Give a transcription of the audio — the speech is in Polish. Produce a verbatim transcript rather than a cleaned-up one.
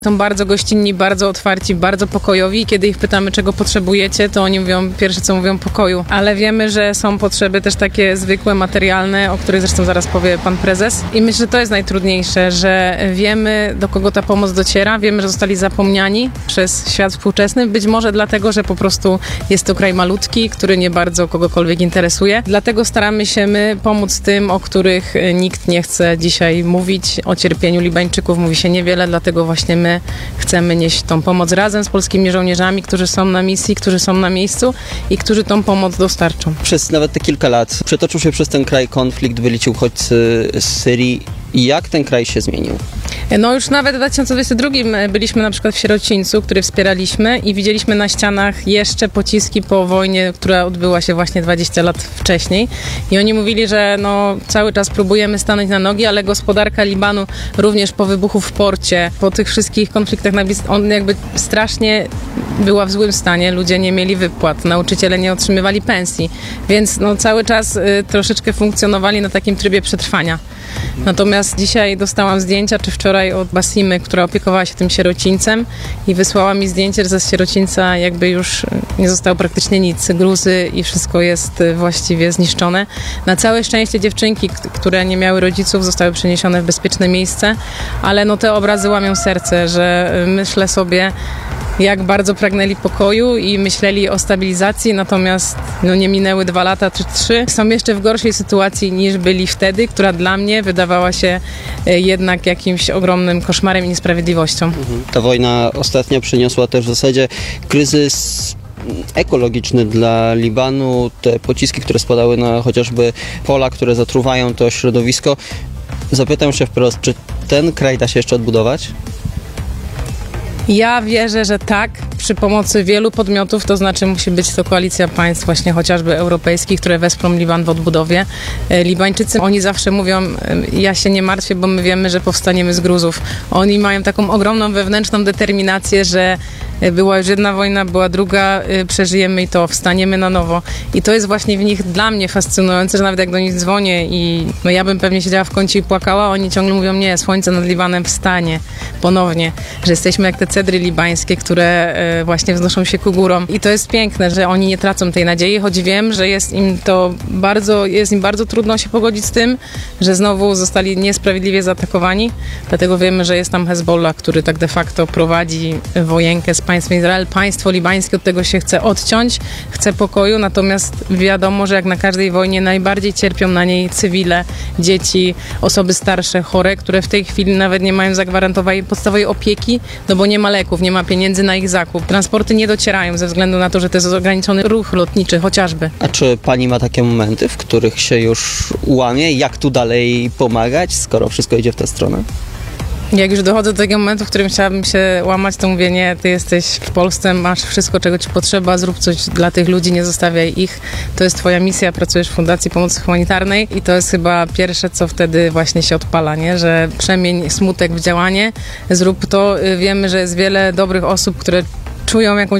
Są bardzo gościnni, bardzo otwarci, bardzo pokojowi i kiedy ich pytamy, czego potrzebujecie, to oni mówią, pierwsze co mówią, pokoju. Ale wiemy, że są potrzeby też takie zwykłe, materialne, o których zresztą zaraz powie pan prezes. I myślę, że to jest najtrudniejsze, że wiemy, do kogo ta pomoc dociera, wiemy, że zostali zapomniani przez świat współczesny, być może dlatego, że po prostu jest to kraj malutki, który nie bardzo kogokolwiek interesuje. Dlatego staramy się my pomóc tym, o których nikt nie chce dzisiaj mówić. O cierpieniu Libańczyków mówi się niewiele, dlatego właśnie my chcemy nieść tą pomoc razem z polskimi żołnierzami, którzy są na misji, którzy są na miejscu i którzy tą pomoc dostarczą. Przez nawet te kilka lat przetoczył się przez ten kraj konflikt, byli ci uchodźcy z Syrii. I jak ten kraj się zmienił? No już nawet w dwa tysiące dwudziestym drugim byliśmy na przykład w Sierocińcu, który wspieraliśmy i widzieliśmy na ścianach jeszcze pociski po wojnie, która odbyła się właśnie dwadzieścia lat wcześniej. I oni mówili, że no, cały czas próbujemy stanąć na nogi, ale gospodarka Libanu również po wybuchu w porcie, po tych wszystkich konfliktach na Bliskim, on jakby strasznie była w złym stanie, ludzie nie mieli wypłat, nauczyciele nie otrzymywali pensji, więc no, cały czas y, troszeczkę funkcjonowali na takim trybie przetrwania. Natomiast dzisiaj dostałam zdjęcia, czy wczoraj od Basimy, która opiekowała się tym sierocińcem i wysłała mi zdjęcie, że z sierocińca jakby już nie zostało praktycznie nic, gruzy i wszystko jest właściwie zniszczone. Na całe szczęście dziewczynki, które nie miały rodziców, zostały przeniesione w bezpieczne miejsce, ale no te obrazy łamią serce, że myślę sobie, jak bardzo pragnęli pokoju i myśleli o stabilizacji, natomiast no, nie minęły dwa lata czy trzy. Są jeszcze w gorszej sytuacji niż byli wtedy, która dla mnie wydawała się jednak jakimś ogromnym koszmarem i niesprawiedliwością. Mhm. Ta wojna ostatnia przyniosła też w zasadzie kryzys ekologiczny dla Libanu, te pociski, które spadały na chociażby pola, które zatruwają to środowisko. Zapytam się wprost, czy ten kraj da się jeszcze odbudować? Ja wierzę, że tak, przy pomocy wielu podmiotów, to znaczy musi być to koalicja państw właśnie chociażby europejskich, które wesprą Liban w odbudowie. Libańczycy, oni zawsze mówią, ja się nie martwię, bo my wiemy, że powstaniemy z gruzów. Oni mają taką ogromną wewnętrzną determinację, że była już jedna wojna, była druga, przeżyjemy i to, wstaniemy na nowo. I to jest właśnie w nich dla mnie fascynujące, że nawet jak do nich dzwonię i no ja bym pewnie siedziała w kącie i płakała, oni ciągle mówią, nie, słońce nad Libanem wstanie ponownie, że jesteśmy jak te cedry libańskie, które właśnie wznoszą się ku górom. I to jest piękne, że oni nie tracą tej nadziei, choć wiem, że jest im to bardzo, jest im bardzo trudno się pogodzić z tym, że znowu zostali niesprawiedliwie zaatakowani. Dlatego wiemy, że jest tam Hezbollah, który tak de facto prowadzi wojenkę z państwem Izrael. Państwo libańskie od tego się chce odciąć, chce pokoju, natomiast wiadomo, że jak na każdej wojnie najbardziej cierpią na niej cywile, dzieci, osoby starsze, chore, które w tej chwili nawet nie mają zagwarantowanej podstawowej opieki, no bo nie ma leków, nie ma pieniędzy na ich zakup. Transporty nie docierają ze względu na to, że to jest ograniczony ruch lotniczy chociażby. A czy pani ma takie momenty, w których się już łamie? Jak tu dalej pomagać, skoro wszystko idzie w tę stronę? Jak już dochodzę do takiego momentu, w którym chciałabym się łamać, to mówię, nie, ty jesteś w Polsce, masz wszystko, czego ci potrzeba, zrób coś dla tych ludzi, nie zostawiaj ich. To jest twoja misja, pracujesz w Fundacji Pomocy Humanitarnej i to jest chyba pierwsze, co wtedy właśnie się odpala, nie? Że przemień smutek w działanie, zrób to. Wiemy, że jest wiele dobrych osób, które czują jakąś